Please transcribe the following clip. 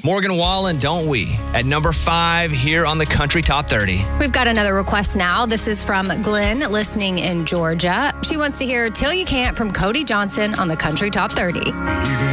Morgan Wallen, Don't We, at number 5 here on the Country Top 30. We've got another request now. This is from Glenn, listening in Georgia. She wants to hear Till You Can't from Cody Johnson on the Country Top 30.